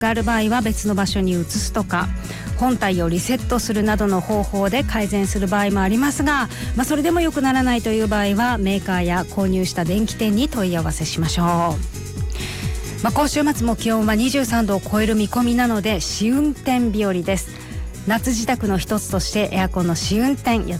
がある場合は別の場所に移すとか、本体をリセットするなどの方法で改善する場合もありますが、それでも良くならないという場合はメーカーや購入した電気店に問い合わせしましょう。今週末も気温は23度を超える見込みなので試運転日和です。夏支度の一つとしてエアコンの試運転や